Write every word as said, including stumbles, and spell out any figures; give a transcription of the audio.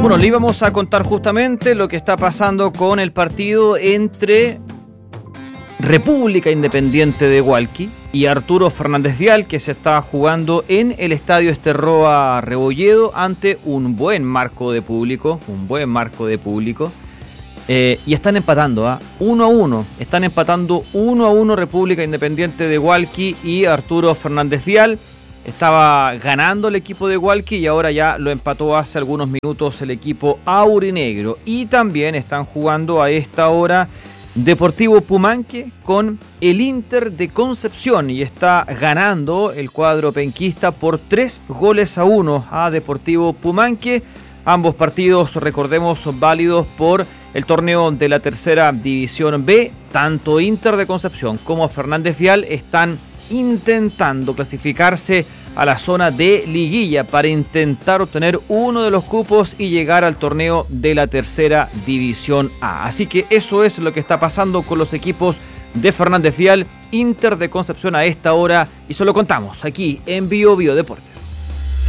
Bueno, le íbamos a contar justamente lo que está pasando con el partido entre República Independiente de Hualqui y Arturo Fernández Vial, que se está jugando en el Estadio Esterroa Rebolledo ante un buen marco de público, un buen marco de público. Eh, y están empatando, ¿ah? uno a uno. Están empatando uno a uno República Independiente de Hualqui y Arturo Fernández Vial. Estaba ganando el equipo de Hualqui y ahora ya lo empató hace algunos minutos el equipo aurinegro. Y también están jugando a esta hora Deportivo Pumanque con el Inter de Concepción. Y está ganando el cuadro penquista por tres goles a uno a Deportivo Pumanque. Ambos partidos, recordemos, son válidos por el torneo de la tercera división B. Tanto Inter de Concepción como Fernández Vial están intentando clasificarse a la zona de liguilla para intentar obtener uno de los cupos y llegar al torneo de la tercera división A. Así que eso es lo que está pasando con los equipos de Fernández Vial, Inter de Concepción a esta hora, y se lo contamos aquí en Bio Bio Deportes.